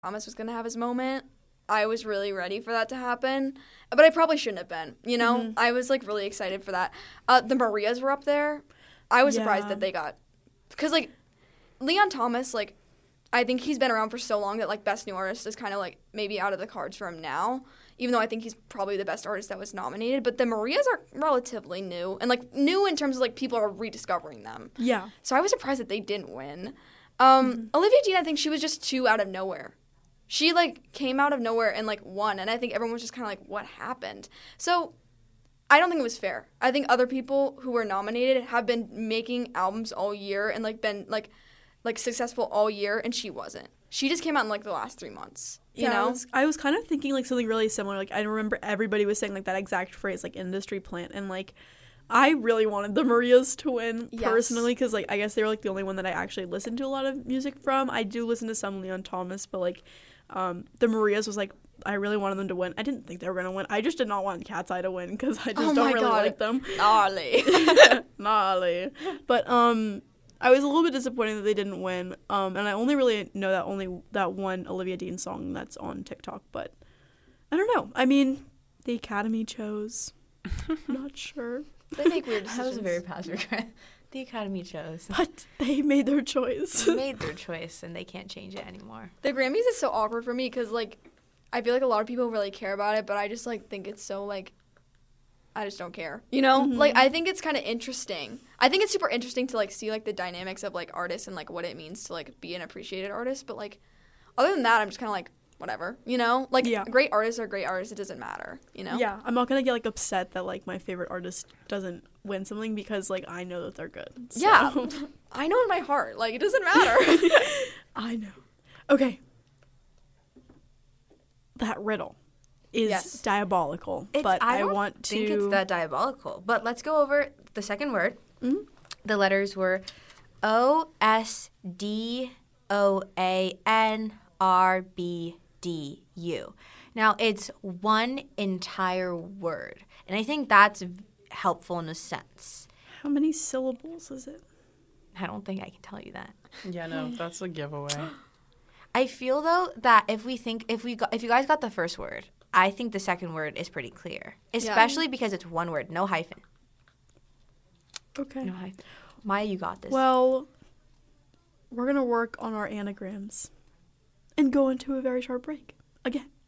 Thomas was going to have his moment. I was really ready for that to happen, but I probably shouldn't have been, you know? Mm-hmm. I was, like, really excited for that. The Marias were up there. I was surprised that they got, because, like, Leon Thomas, like, I think he's been around for so long that, like, Best New Artist is kind of, like, maybe out of the cards for him now, even though I think he's probably the best artist that was nominated. But the Marias are relatively new, and, like, new in terms of, like, people are rediscovering them. Yeah. So I was surprised that they didn't win. Olivia Dean, I think she was just too out of nowhere. She, like, came out of nowhere and, like, won, and I think everyone was just kind of like, what happened? So I don't think it was fair. I think other people who were nominated have been making albums all year and, like, been, like successful all year, and she wasn't. She just came out in, like, the last 3 months, you know? I was kind of thinking, like, something really similar. Like, I remember everybody was saying, like, that exact phrase, like, industry plant, and, like, I really wanted the Marias to win personally because, like, I guess they were, like, the only one that I actually listened to a lot of music from. I do listen to some Leon Thomas, but, like, the Marias was, like, I really wanted them to win. I didn't think they were going to win. I just did not want Cat's Eye to win because I just don't really like them. Gnarly. Gnarly. But, I was a little bit disappointed that they didn't win, and I only really know that one Olivia Dean song that's on TikTok, but I don't know. I mean, the Academy chose. Not sure. They make weird decisions. That was a very passive regret. The Academy chose. But they made their choice. They made their choice, and they can't change it anymore. The Grammys is so awkward for me because, like, I feel like a lot of people really care about it, but I just, like, think it's so, like, I just don't care, you know? Mm-hmm. Like, I think it's kind of interesting. I think it's super interesting to, like, see, like, the dynamics of, like, artists and, like, what it means to, like, be an appreciated artist. But, like, other than that, I'm just kind of, like, whatever, you know? Like, great artists are great artists. It doesn't matter, you know? Yeah, I'm not going to get, like, upset that, like, my favorite artist doesn't win something because, like, I know that they're good. So. Yeah. I know in my heart. Like, it doesn't matter. I know. Okay. That riddle is diabolical, but I want to... I don't think it's that diabolical. But let's go over the second word. Mm-hmm. The letters were OSDOANRBDU. Now, it's one entire word, and I think that's helpful in a sense. How many syllables is it? I don't think I can tell you that. Yeah, no, that's a giveaway. I feel, though, that if you guys got the first word, I think the second word is pretty clear, especially because it's one word, no hyphen. Okay. No hyphen. Maya, you got this. Well, we're going to work on our anagrams and go into a very short break again.